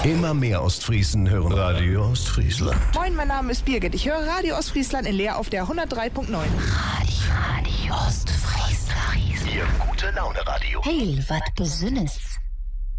Immer mehr Ostfriesen hören Radio Ostfriesland. Moin, mein Name ist Birgit. Ich höre Radio Ostfriesland in Leer auf der 103.9. Radio Ostfriesland. Ihr gute Laune Radio. Hey, wat Besünnes.